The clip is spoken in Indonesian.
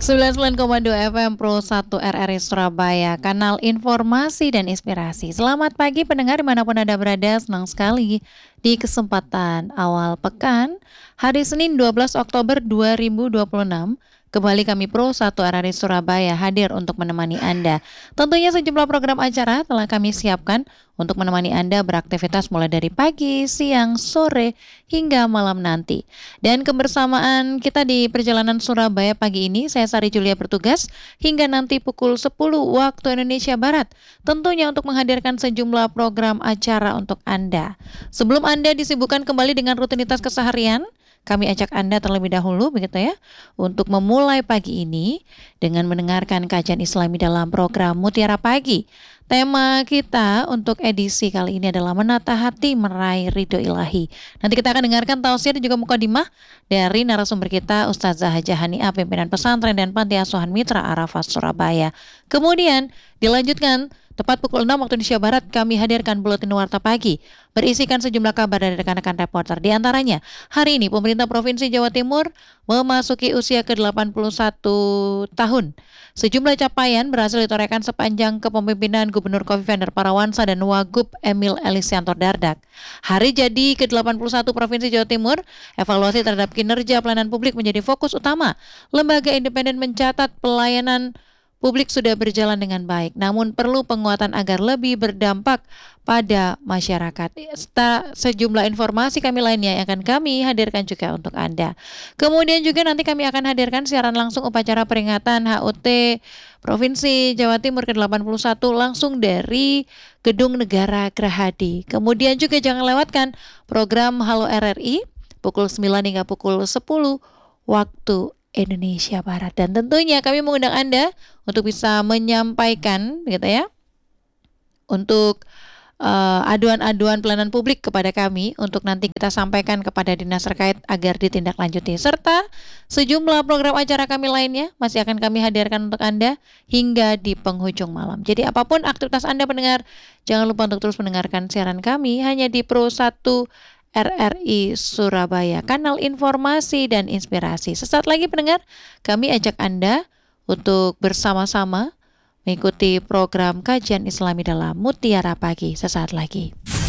99,2 FM Pro 1 RRI Surabaya, kanal informasi dan inspirasi. Selamat pagi pendengar dimanapun Anda berada, senang sekali di kesempatan awal pekan, hari Senin 12 Oktober 2026. Kembali kami Pro 1 RRI Surabaya hadir untuk menemani Anda. Tentunya sejumlah program acara telah kami siapkan untuk menemani Anda beraktivitas mulai dari pagi, siang, sore, hingga malam nanti. Dan kebersamaan kita di perjalanan Surabaya pagi ini, saya Sari Julia bertugas hingga nanti pukul 10 waktu Indonesia Barat. Tentunya untuk menghadirkan sejumlah program acara untuk Anda. Sebelum Anda disibukkan kembali dengan rutinitas keseharian, kami ajak Anda terlebih dahulu begitu ya, untuk memulai pagi ini dengan mendengarkan kajian Islami dalam program Mutiara Pagi. Tema kita untuk edisi kali ini adalah menata hati meraih ridho ilahi. Nanti kita akan dengarkan tausiah dan juga mukadimah dari narasumber kita Ustazah Hajah Haniah, pimpinan pesantren dan panti asuhan Mitra Arafat Surabaya. Kemudian dilanjutkan tepat pukul 6 waktu Indonesia Barat kami hadirkan buletin warta pagi berisikan sejumlah kabar dari rekan-rekan reporter. Di antaranya, hari ini pemerintah Provinsi Jawa Timur memasuki usia ke-81 tahun. Sejumlah capaian berhasil ditorehkan sepanjang kepemimpinan Gubernur Khofifah Indar Parawansa dan Wagub Emil Elistianto Dardak. Hari jadi ke-81 Provinsi Jawa Timur, evaluasi terhadap kinerja pelayanan publik menjadi fokus utama. Lembaga independen mencatat pelayanan publik sudah berjalan dengan baik, namun perlu penguatan agar lebih berdampak pada masyarakat. Sejumlah informasi kami lainnya yang akan kami hadirkan juga untuk Anda. Kemudian juga nanti kami akan hadirkan siaran langsung upacara peringatan HUT Provinsi Jawa Timur ke-81 langsung dari Gedung Negara Gerahadi. Kemudian juga jangan lewatkan program Halo RRI pukul 9 hingga pukul 10 waktu Indonesia Barat. Dan tentunya kami mengundang Anda untuk bisa menyampaikan gitu ya, untuk aduan-aduan pelayanan publik kepada kami untuk nanti kita sampaikan kepada dinas terkait agar ditindaklanjuti, serta sejumlah program acara kami lainnya masih akan kami hadirkan untuk Anda hingga di penghujung malam. Jadi apapun aktivitas Anda pendengar, jangan lupa untuk terus mendengarkan siaran kami hanya di Pro 1 RRI Surabaya, kanal informasi dan inspirasi. Sesaat lagi pendengar, kami ajak Anda untuk bersama-sama mengikuti program kajian Islami dalam Mutiara Pagi sesaat lagi.